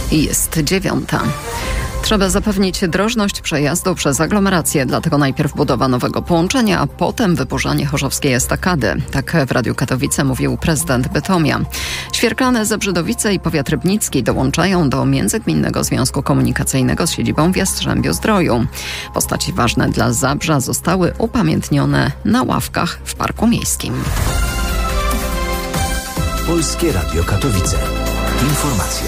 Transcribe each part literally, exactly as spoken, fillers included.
I jest dziewiąta. Trzeba zapewnić drożność przejazdu przez aglomerację, dlatego najpierw budowa nowego połączenia, a potem wyburzanie chorzowskiej estakady. Tak w Radiu Katowice mówił prezydent Bytomia. Świerklane, Zebrzydowice i powiat rybnicki dołączają do Międzygminnego Związku Komunikacyjnego z siedzibą w Jastrzębiu-Zdroju. Postaci ważne dla Zabrza zostały upamiętnione na ławkach w Parku Miejskim. Polskie Radio Katowice. Informacje.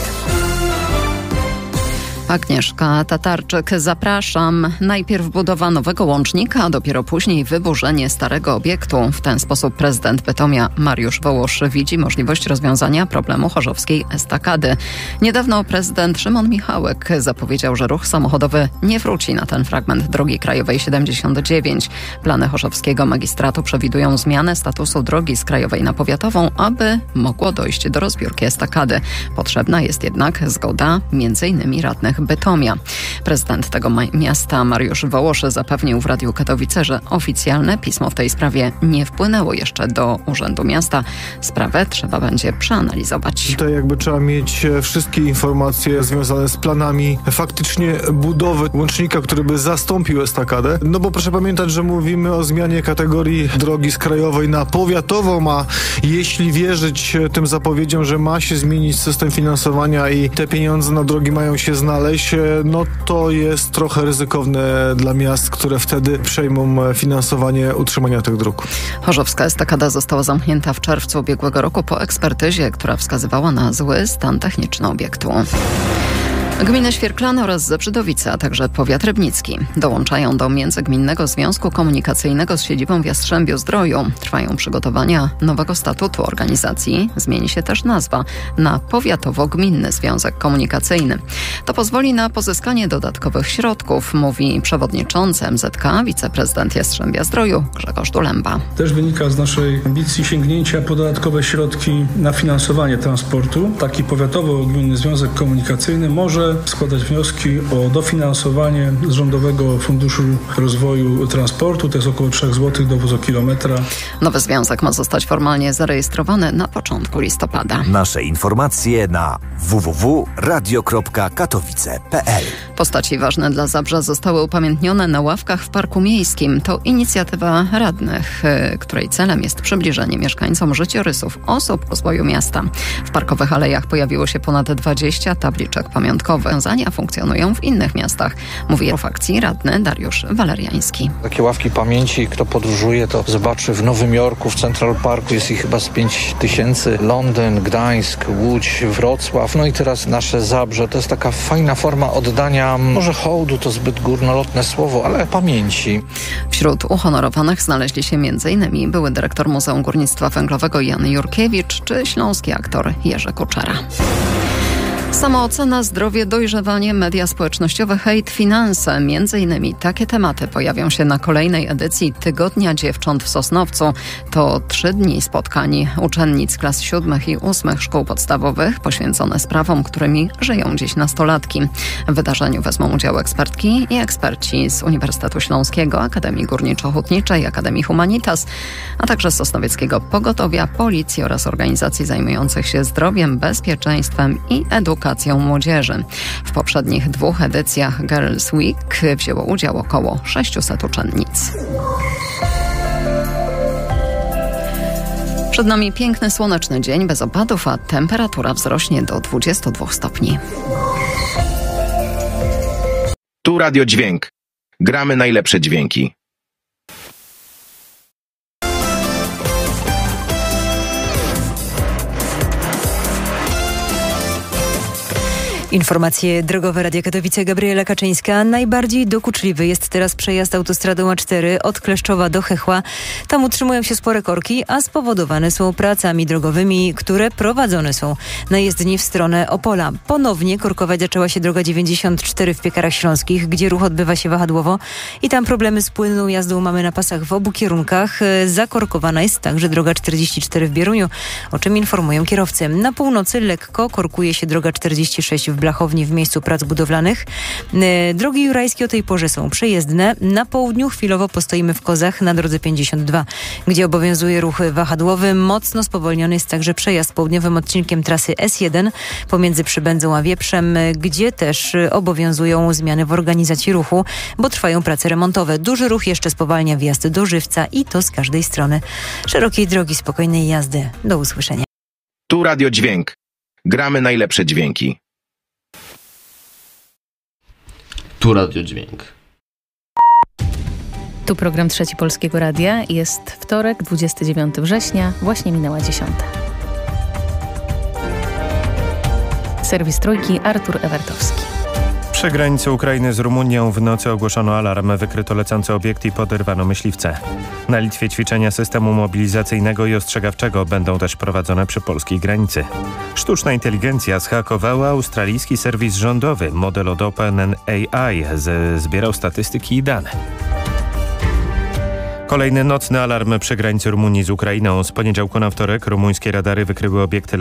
Agnieszka Tatarczyk, zapraszam. Najpierw budowa nowego łącznika, a dopiero później wyburzenie starego obiektu. W ten sposób prezydent Bytomia Mariusz Wołosz widzi możliwość rozwiązania problemu chorzowskiej estakady. Niedawno prezydent Szymon Michałek zapowiedział, że ruch samochodowy nie wróci na ten fragment drogi krajowej siedemdziesiąt dziewięć. Plany chorzowskiego magistratu przewidują zmianę statusu drogi z krajowej na powiatową, aby mogło dojść do rozbiórki estakady. Potrzebna jest jednak zgoda między innymi radnych Bytomia. Prezydent tego ma- miasta Mariusz Wołosz zapewnił w Radiu Katowice, że oficjalne pismo w tej sprawie nie wpłynęło jeszcze do Urzędu Miasta. Sprawę trzeba będzie przeanalizować. Tutaj jakby trzeba mieć wszystkie informacje związane z planami faktycznie budowy łącznika, który by zastąpił estakadę. No bo proszę pamiętać, że mówimy o zmianie kategorii drogi z krajowej na powiatową, a jeśli wierzyć tym zapowiedziom, że ma się zmienić system finansowania i te pieniądze na drogi mają się znaleźć, no to jest trochę ryzykowne dla miast, które wtedy przejmą finansowanie utrzymania tych dróg. Chorzowska estakada została zamknięta w czerwcu ubiegłego roku po ekspertyzie, która wskazywała na zły stan techniczny obiektu. Gminy Świerklane oraz Zebrzydowice, a także powiat rybnicki dołączają do Międzygminnego Związku Komunikacyjnego z siedzibą w Jastrzębiu-Zdroju. Trwają przygotowania nowego statutu organizacji. Zmieni się też nazwa na Powiatowo-Gminny Związek Komunikacyjny. To pozwoli na pozyskanie dodatkowych środków, mówi przewodniczący M Z K, wiceprezydent Jastrzębia-Zdroju Grzegorz Dulemba. Też wynika z naszej ambicji sięgnięcia po dodatkowe środki na finansowanie transportu. Taki Powiatowo-Gminny Związek Komunikacyjny może składać wnioski o dofinansowanie z Rządowego Funduszu Rozwoju Transportu. To jest około trzy złote do wozokilometra. Nowy związek ma zostać formalnie zarejestrowany na początku listopada. Nasze informacje na w w w kropka radio kropka katowice kropka p l. Postaci ważne dla Zabrza zostały upamiętnione na ławkach w Parku Miejskim. To inicjatywa radnych, której celem jest przybliżenie mieszkańcom życiorysów osób rozwoju miasta. W parkowych alejach pojawiło się ponad dwadzieścia tabliczek pamiątkowych. Rozwiązania funkcjonują w innych miastach, mówi w akcji radny Dariusz Waleriański. Takie ławki pamięci, kto podróżuje, to zobaczy w Nowym Jorku, w Central Parku jest ich chyba z pięć tysięcy. Londyn, Gdańsk, Łódź, Wrocław, no i teraz nasze Zabrze. To jest taka fajna forma oddania, może hołdu to zbyt górnolotne słowo, ale pamięci. Wśród uhonorowanych znaleźli się między innymi były dyrektor Muzeum Górnictwa Węglowego Jan Jurkiewicz czy śląski aktor Jerzy Kuczera. Samoocena, zdrowie, dojrzewanie, media społecznościowe, hejt, finanse. Między innymi takie tematy pojawią się na kolejnej edycji Tygodnia Dziewcząt w Sosnowcu. To trzy dni spotkań uczennic klas siódmych i ósmych szkół podstawowych poświęcone sprawom, którymi żyją dziś nastolatki. W wydarzeniu wezmą udział ekspertki i eksperci z Uniwersytetu Śląskiego, Akademii Górniczo-Hutniczej, Akademii Humanitas, a także Sosnowieckiego Pogotowia, Policji oraz organizacji zajmujących się zdrowiem, bezpieczeństwem i edukacją młodzieży. W poprzednich dwóch edycjach Girls Week wzięło udział około sześciuset uczennic. Przed nami piękny, słoneczny dzień bez opadów, a temperatura wzrośnie do dwudziestu dwóch stopni. Tu Radio Dźwięk. Gramy najlepsze dźwięki. Informacje drogowe Radia Katowice, Gabriela Kaczyńska. Najbardziej dokuczliwy jest teraz przejazd autostradą A cztery od Kleszczowa do Chechła. Tam utrzymują się spore korki, a spowodowane są pracami drogowymi, które prowadzone są na jezdni w stronę Opola. Ponownie korkować zaczęła się droga dziewięćdziesiąt cztery w Piekarach Śląskich, gdzie ruch odbywa się wahadłowo i tam problemy z płynną jazdą mamy na pasach w obu kierunkach. Zakorkowana jest także droga czterdzieści cztery w Bieruniu, o czym informują kierowcy. Na północy lekko korkuje się droga czterdzieści sześć w blachowni w miejscu prac budowlanych. Drogi jurajskie o tej porze są przejezdne. Na południu chwilowo postoimy w Kozach na drodze pięćdziesiąt dwa, gdzie obowiązuje ruch wahadłowy. Mocno spowolniony jest także przejazd południowym odcinkiem trasy S jeden pomiędzy Przybędzą a Wieprzem, gdzie też obowiązują zmiany w organizacji ruchu, bo trwają prace remontowe. Duży ruch jeszcze spowalnia wjazd do Żywca i to z każdej strony. Szerokiej drogi, spokojnej jazdy. Do usłyszenia. Tu Radio Dźwięk. Gramy najlepsze dźwięki. Tu Radio Dźwięk. Tu program Trzeci Polskiego Radia. Jest wtorek, dwudziestego dziewiątego września. Właśnie minęła dziesiąta. Serwis Trójki, Artur Ewertowski. Przy granicy Ukrainy z Rumunią w nocy ogłoszono alarm, wykryto lecący obiekt i poderwano myśliwce. Na Litwie ćwiczenia systemu mobilizacyjnego i ostrzegawczego będą też prowadzone przy polskiej granicy. Sztuczna inteligencja zhakowała australijski serwis rządowy. Model od OpenAI zbierał statystyki i dane. Kolejny nocny alarm przy granicy Rumunii z Ukrainą. Z poniedziałku na wtorek rumuńskie radary wykryły obiekty